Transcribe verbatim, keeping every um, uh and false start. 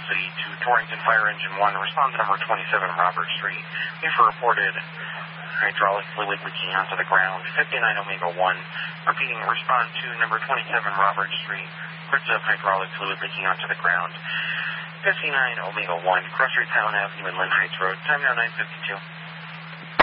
City to Torrington Fire Engine one. Respond to number twenty-seven Robert Street. We've reported hydraulic fluid leaking onto the ground. fifty-nine Omega one. Repeating, respond to number twenty-seven Robert Street. Reports of hydraulic fluid leaking onto the ground. fifty-nine Omega one. Cross Street, Town Avenue, and Lynn Heights Road. Time now nine fifty-two.